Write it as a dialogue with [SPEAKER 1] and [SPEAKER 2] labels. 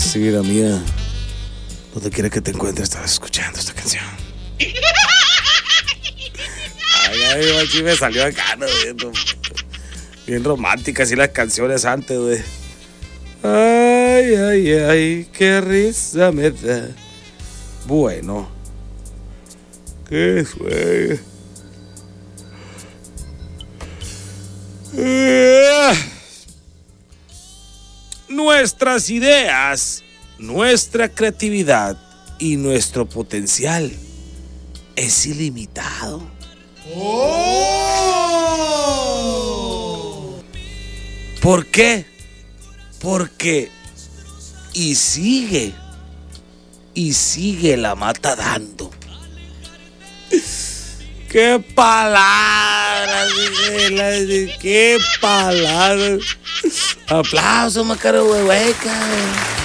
[SPEAKER 1] Sí, la mía. Donde quiera que te encuentres, estás escuchando esta canción. Ay, machi, me salió acá, ¿no? Bien románticas y las canciones antes, güey. Ay, ay, ay, qué risa me da. Bueno. ¿Qué fue? Nuestras ideas, nuestra creatividad y nuestro potencial es ilimitado. ¡Oh! ¿Por qué? Porque y sigue la mata dando. ¡Qué palabras! ¡Qué palabras! Aplausos, Macaro Huehueca.